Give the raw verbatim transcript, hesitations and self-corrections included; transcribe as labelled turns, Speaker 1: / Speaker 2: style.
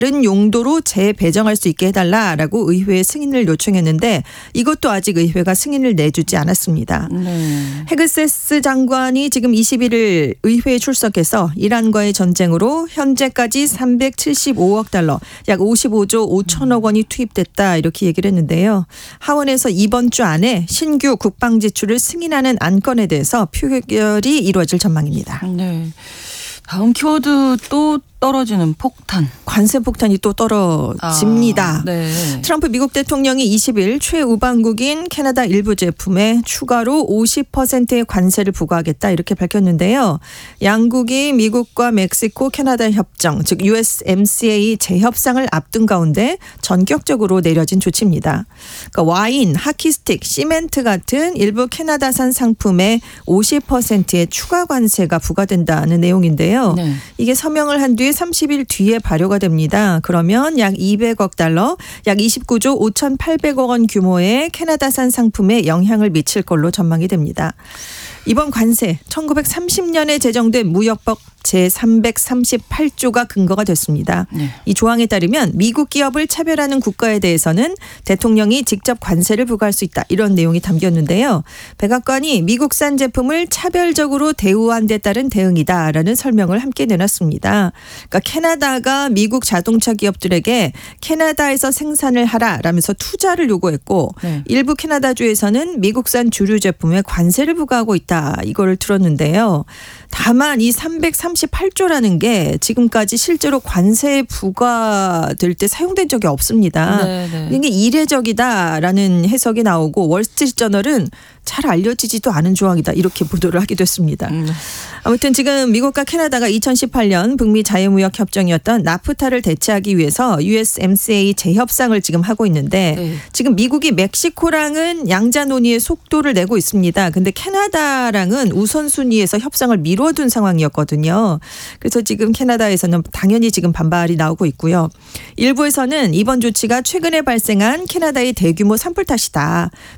Speaker 1: 다른 용도로 재배정할 수 있게 해달라라고 의회에 승인을 요청했는데 이것도 아직 의회가 승인을 내주지 않았습니다. 네. 헤그세스 장관이 지금 이십일 일 의회에 출석해서 이란과의 전쟁으로 현재까지 삼백칠십오억 달러 약 오십오조 오천억 원이 투입됐다 이렇게 얘기를 했는데요. 하원에서 이번 주 안에 신규 국방 지출을 승인하는 안건에 대해서 표결이 이루어질 전망입니다.
Speaker 2: 네. 다음 키워드 또 떨어지는 폭탄.
Speaker 1: 관세 폭탄이 또 떨어집니다.
Speaker 2: 아, 네.
Speaker 1: 트럼프 미국 대통령이 이십 일 최우방국인 캐나다 일부 제품에 추가로 오십 퍼센트의 관세를 부과하겠다 이렇게 밝혔는데요. 양국이 미국과 멕시코 캐나다 협정 즉 유에스엠씨에이 재협상을 앞둔 가운데 전격적으로 내려진 조치입니다. 그러니까 와인, 하키스틱, 시멘트 같은 일부 캐나다산 상품에 오십 퍼센트의 추가 관세가 부과된다는 내용인데요. 네. 이게 서명을 한 뒤에 삼십 일 뒤에 발효가 됩니다. 그러면 약 이백억 달러, 약 이십구조 오천팔백억 원 규모의 캐나다산 상품에 영향을 미칠 걸로 전망이 됩니다. 이번 관세 천구백삼십 년에 제정된 무역법 제삼백삼십팔 조가 근거가 됐습니다. 네. 이 조항에 따르면 미국 기업을 차별하는 국가에 대해서는 대통령이 직접 관세를 부과할 수 있다. 이런 내용이 담겼는데요. 백악관이 미국산 제품을 차별적으로 대우한 데 따른 대응이다라는 설명을 함께 내놨습니다. 그러니까 캐나다가 미국 자동차 기업들에게 캐나다에서 생산을 하라라면서 투자를 요구했고 네. 일부 캐나다주에서는 미국산 주류 제품에 관세를 부과하고 있다. 이거를 들었는데요. 다만 이 삼백삼십팔 조라는 게 지금까지 실제로 관세 부과될 때 사용된 적이 없습니다. 네네. 이게 이례적이다라는 해석이 나오고 월스트리트저널은 잘 알려지지도 않은 조항이다 이렇게 보도를 하기도 했습니다. 음. 아무튼 지금 미국과 캐나다가 이천십팔 년 북미 자유무역 협정이었던 나프타를 대체하기 위해서 유에스엠씨에이 재협상을 지금 하고 있는데 네. 지금 미국이 멕시코랑은 양자 논의의 속도를 내고 있습니다. 근데 캐나다랑은 우선순위에서 협상을 미뤄둔 상황이었거든요. 그래서 지금 캐나다에서는 당연히 지금 반발이 나오고 있고요. 일부에서는 이번 조치가 최근에 발생한 캐나다의 대규모 산불 탓이다.